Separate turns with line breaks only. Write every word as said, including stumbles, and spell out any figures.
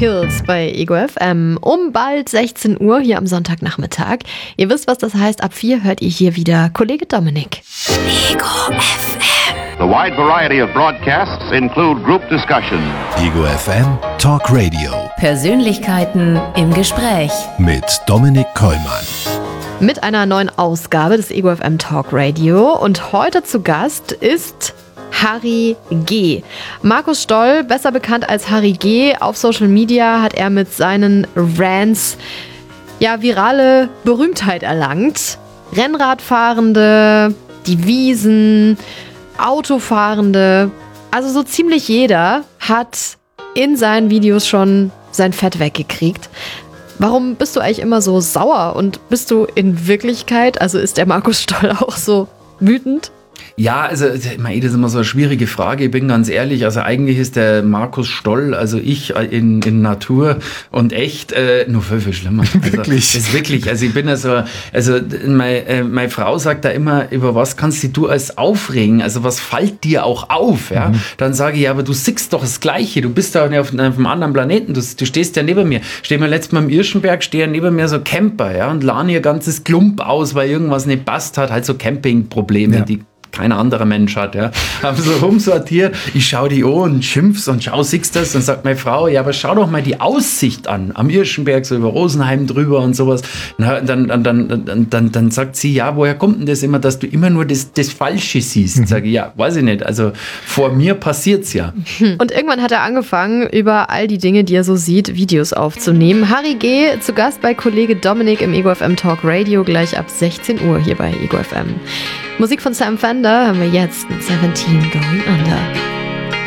Kills bei Ego F M um bald sechzehn Uhr hier am Sonntagnachmittag. Ihr wisst, was das heißt. Ab vier hört ihr hier wieder Kollege Dominik. Ego F M.
The wide variety of broadcasts include group discussion.
Ego F M Talk Radio.
Persönlichkeiten im Gespräch.
Mit Dominik Kollmann.
Mit einer neuen Ausgabe des Ego F M Talk Radio. Und heute zu Gast ist Harry G. Markus Stoll, besser bekannt als Harry G. Auf Social Media hat er mit seinen Rants ja virale Berühmtheit erlangt. Rennradfahrende, die Wiesen, Autofahrende, also so ziemlich jeder hat in seinen Videos schon sein Fett weggekriegt. Warum bist du eigentlich immer so sauer und bist du in Wirklichkeit, also ist der Markus Stoll auch so wütend?
Ja, also ich meine, das ist immer so eine schwierige Frage. Ich bin ganz ehrlich, also eigentlich ist der Markus Stoll, also ich in, in Natur und echt, äh, nur viel, viel schlimmer. Also,
wirklich?
Das ist wirklich, also ich bin also, also meine, äh, meine Frau sagt da immer, über was kannst du als aufregen, also was fällt dir auch auf, ja? Mhm. Dann sage ich, ja, aber du siehst doch das Gleiche, du bist da auf, auf einem anderen Planeten, du, du stehst ja neben mir. Stehen wir letztes Mal im Irschenberg, stehen neben mir so Camper, ja, und laden ihr ganzes Klump aus, weil irgendwas nicht passt hat, halt so Campingprobleme, ja, die kein anderer Mensch hat, ja. Haben so rumsortiert, ich schau die an und schimpf's und schau, siehst das, und sagt meine Frau, ja, aber schau doch mal die Aussicht an, am Irschenberg, so über Rosenheim drüber und sowas. Na, dann, dann, dann, dann, dann sagt sie, ja, woher kommt denn das immer, dass du immer nur das, das Falsche siehst? Mhm. Sag ich, ja, weiß ich nicht, also vor mir passiert's ja.
Und irgendwann hat er angefangen, über all die Dinge, die er so sieht, Videos aufzunehmen. Harry G. zu Gast bei Kollege Dominik im Ego F M Talk Radio, gleich ab sechzehn Uhr hier bei Ego F M. Musik von Sam Fender haben wir jetzt mit seventeen Going Under.